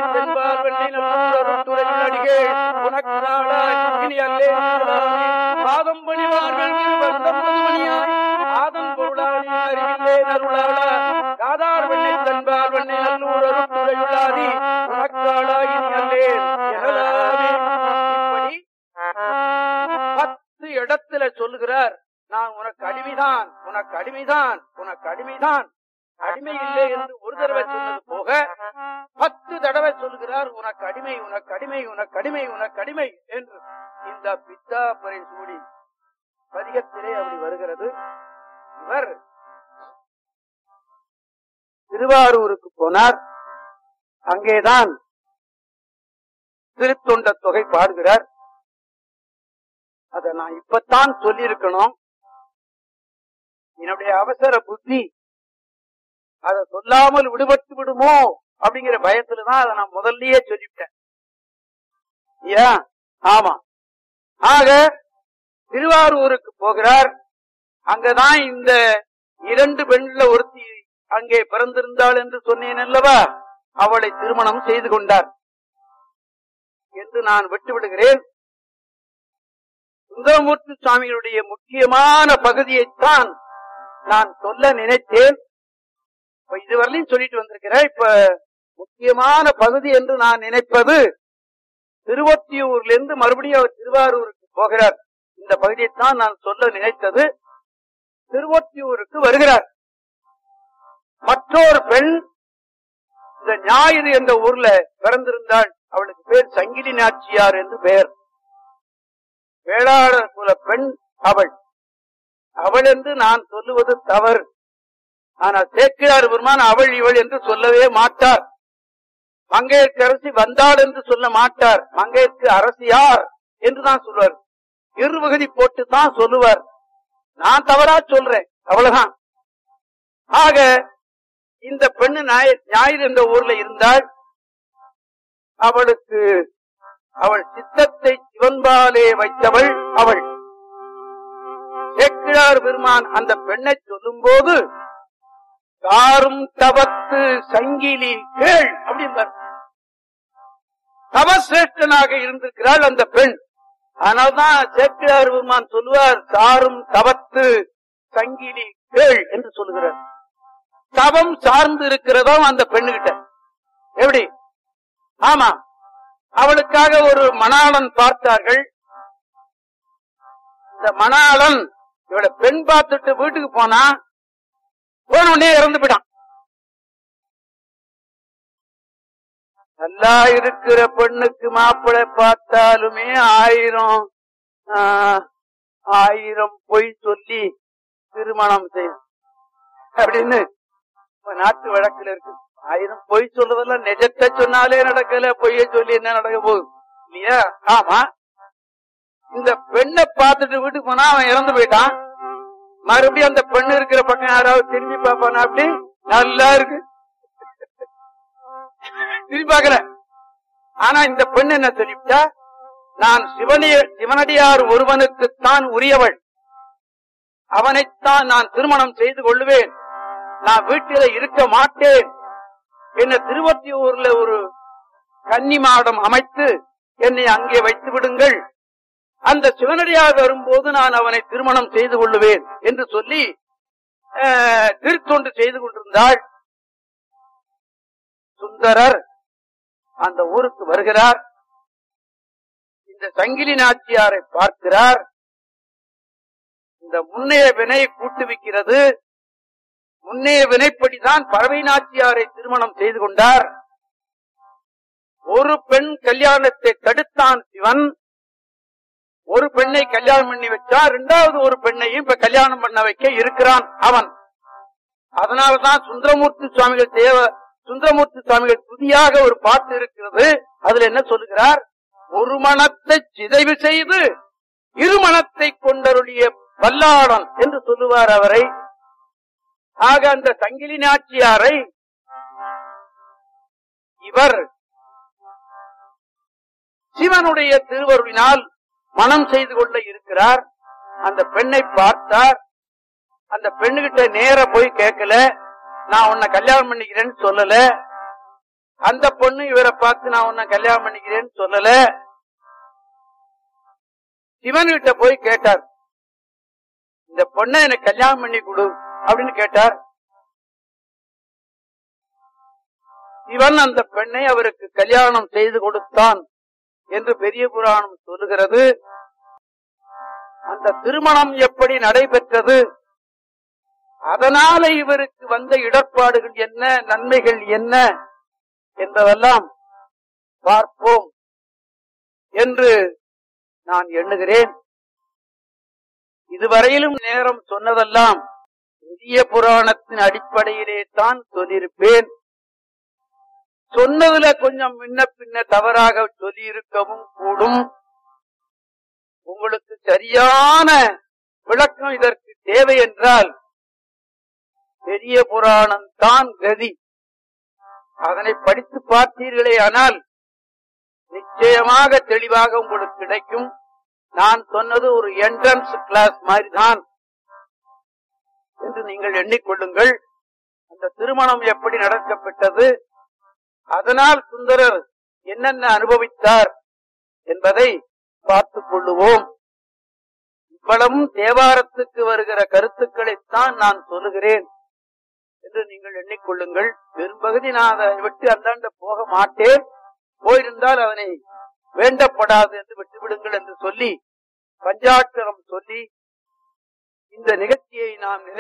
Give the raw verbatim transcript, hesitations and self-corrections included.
தென்பால் வெண்ணை நல்லூர் அடிகள் உனக்கு நாளாய் இனி அல்லே பாதம் பணிவார்கள் மணியாய் ஆதம் பொருளாடி அறிவில்லே நருளாளா காதார் வெண்ணை தென்பால் வெண்ணை நல்லூர் அருட்டுரையுள்ளாதி உனக்கு நாளாய் இனி அல்லே எனலாமே. இப்படி பத்து இடத்துல சொல்லுகிறார், நான் உனக்கு அடிமைதான், உனக்கு அடிமைதான், உனக்கு அடிமைதான். அடிமை இல்லை என்று ஒரு தடவை சொன்னது போக பத்து தடவை சொல்கிறார், உனக்கு அடிமை, உனக்கு அடிமை, உனக்கு அடிமை, உனக்கு அடிமை என்று. இந்த பித்தாப்பரை சூடி பதிகத்திலே அப்படி வருகிறது. இவர் திருவாரூருக்கு போனார். அங்கேதான் திருத்தொண்ட தொகை பாடுகிறார். அத நான் இப்பத்தான் சொல்லியிருக்கணும். என்னுடைய அவசர புத்தி அதை சொல்லாமல் விடுபட்டு விடுமோ அப்படிங்கிற பயத்துலதான் அதை நான் முதல்லயே சொல்லிவிட்டேன். ஏன்? ஆமா. ஆக திருவாரூருக்கு போகிறார். அங்கதான் இந்த இரண்டு பெண்ல ஒருத்தி அங்கே பிறந்திருந்தாள் என்று சொன்னேன் அல்லவா, அவளை திருமணம் செய்து கொண்டார் என்று நான் விட்டு விடுகிறேன். சுந்தரமூர்த்தி சுவாமிகளுடைய முக்கியமான பகுதியைத்தான் நான் சொல்ல நினைத்தேன். இப்ப இதுவரையிலும் சொல்லிட்டு வந்திருக்கிறேன். இப்ப முக்கியமான பகுதி என்று நான் நினைப்பது திருவொத்தியூர்ல இருந்து மறுபடியும் அவர் திருவாரூருக்கு போகிறார். இந்த பகுதியைத்தான் நான் சொல்ல நினைத்தது. திருவொத்தியூருக்கு வருகிறார். மற்றொரு பெண் இந்த ஞாயிறு என்ற ஊர்ல பிறந்திருந்தாள். அவளுக்கு பேர் சங்கிலி நாச்சியார் என்று பெயர். வேளாளர் குல பெண் அவள். அவள் என்று நான் சொல்லுவது தவறு. ஆனால் சேக்கிழார் பெருமான் அவள் இவள் என்று சொல்லவே மாட்டார். மங்கையர்க்கு அரசி வந்தாள் என்று சொல்ல மாட்டார். மங்கையர்க்கு அரசியார் என்றுதான் சொல்லுவார். இருவகதி போட்டு தான் சொல்லுவார். நான் தவறா சொல்றேன், அவ்வளவுதான். ஆக இந்த பெண்ணு ஞாயிறு என்ற ஊர்ல இருந்தாள். அவளுக்கு அவள் சித்தத்தை சிவன்பாலே வைத்தவள் அவள். சேக்கிழார் பெருமான் அந்த பெண்ணை சொல்லும் போது தாரும் தவத்து சங்கிலி கேள் அப்படின்பார். தவசிரேஷ்டனாக இருந்திருக்கிறாள் அந்த பெண். அதனால்தான் சேக்கிழார் பெருமான் சொல்லுவார், தாரும் தவத்து சங்கிலி கேள் என்று சொல்லுகிறார். தவம் சார்ந்து இருக்கிறதோ அந்த பெண்ணுகிட்ட. எப்படி? ஆமா, அவளுக்காக ஒரு மணாளன் பார்த்தார்கள். இந்த மணாளன் இவளை பெண் பார்த்துட்டு வீட்டுக்கு போனா போனே இறந்து போயிட்டான். நல்லா இருக்கிற பெண்ணுக்கு மாப்பிள்ளை பார்த்தாலுமே ஆயிரம் ஆயிரம் பொய் சொல்லி திருமணம் செய்யும் அப்படின்னு நாட்டு வழக்கில் இருக்கு. ஆயிரம் பொய் சொல்றதெல்லாம் நிஜத்தை சொன்னாலே நடக்கல, பொய்ய சொல்லி என்ன நடக்க போகுது இல்லையா? ஆமா. இந்த பெண்ணை பார்த்துட்டு வீட்டுக்கு போனா அவன் இறந்து போயிட்டான். மறுபடியும் அந்த பெண்ணு இருக்கிற பக்கம் யாராவது திரும்பி பாப்பானா? அப்படி நல்லா இருக்கு, திரும்பி பாக்கல. ஆனா இந்த பெண் என்ன சொல்லிவிட்டா, நான் சிவனிய சிவனடியார் ஒருவனுக்குத்தான் உரியவள், அவனைத்தான் நான் திருமணம் செய்து கொள்ளுவேன், நான் வீட்டில இருக்க மாட்டேன். என்ன திருவொத்தியூர்ல ஒரு கன்னி மாடம் அமைத்து என்னை அங்கே வைத்து விடுங்கள், அந்த சிவனடியார் வரும்போது நான் அவனை திருமணம் செய்து கொள்ளுவேன் என்று சொல்லி திருத்தொண்டு செய்து கொண்டிருந்தாள். சுந்தரர் அந்த ஊருக்கு வருகிறார். இந்த சங்கிலி நாச்சியாரை பார்க்கிறார். இந்த முன்னைய வினை கூட்டுவிக்கிறது. முன்னைய வினைப்படிதான் பறவை நாச்சியாரை திருமணம் செய்து கொண்டார். ஒரு பெண் கல்யாணத்தை தடுத்தான் சிவன். ஒரு பெண்ணை கல்யாணம் பண்ணி வச்சா இரண்டாவது ஒரு பெண்ணையும் இப்ப கல்யாணம் பண்ண வைக்க இருக்கிறான் அவன். அதனால்தான் சுந்தரமூர்த்தி சுவாமிகள் தேவ சுந்தரமூர்த்தி சுவாமிகள் புதியாக ஒரு பாட்டு இருக்கிறது. அதுல என்ன சொல்லுகிறார்? ஒரு மனத்தை சிதைவு செய்து இருமணத்தை கொண்டருடைய வல்லாளன் என்று சொல்லுவார் அவரை. ஆக அந்த சங்கிலி நாச்சியாரை இவர் சிவனுடைய திருவருளினால் மனம் செய்து கொள்ள இருக்கிறார். அந்த பெண்ணை பார்த்தார். அந்த பெண்ணுகிட்ட நேர போய் கேட்கல, நான் உன்னை கல்யாணம் பண்ணிக்கிறேன்னு சொல்லல. அந்த பொண்ணு இவரை பார்த்து நான் உன்னை கல்யாணம் பண்ணிக்கிறேன்னு சொல்லல. சிவன்கிட்ட போய் கேட்டார், இந்த பொண்ணை எனக்கு கல்யாணம் பண்ணி கொடு அப்படின்னு கேட்டார். சிவன் அந்த பெண்ணை அவருக்கு கல்யாணம் செய்து கொடுத்தான் என்று பெரிய புராணம் சொல்லுகிறது. அந்த திருமணம் எப்படி நடைபெற்றது, அதனால இவருக்கு வந்த இடர்பாடுகள் என்ன, நன்மைகள் என்ன என்பதெல்லாம் பார்ப்போம் என்று நான் எண்ணுகிறேன். இதுவரையிலும் நேரம் சொன்னதெல்லாம் பெரிய புராணத்தின் அடிப்படையிலே தான் சொல்லியிருப்பேன். சொன்னதுல கொஞ்சம் முன்ன பின்ன தவறாக சொல்லியிருக்கவும் கூடும். உங்களுக்கு சரியான விளக்கம் இதற்கு தேவை என்றால் பெரிய புராணம் தான் கதி. அதனை படித்து பார்த்தீர்களே ஆனால் நிச்சயமாக தெளிவாக உங்களுக்கு கிடைக்கும். நான் சொன்னது ஒரு என்ட்ரன்ஸ் கிளாஸ் மாதிரிதான் என்று நீங்கள் எண்ணிக்கொள்ளுங்கள். அந்த திருமணம் எப்படி நடக்கப்பட்டது, அதனால் சுந்தரர் என்னென்ன அனுபவித்தார் என்பதை பார்த்துக் கொள்ளுவோம். இவ்வளவும் தேவாரத்துக்கு வருகிற கருத்துக்களைத்தான் நான் சொல்லுகிறேன் என்று நீங்கள் எண்ணிக்கொள்ளுங்கள். பெரும்பகுதி நான் அதை விட்டு அந்தாண்ட போக மாட்டேன். போயிருந்தால் அதனை வேண்டப்படாது என்று விட்டுவிடுங்கள் என்று சொல்லி பஞ்சாட்சரம் சொல்லி இந்த நிகழ்ச்சியை நாம்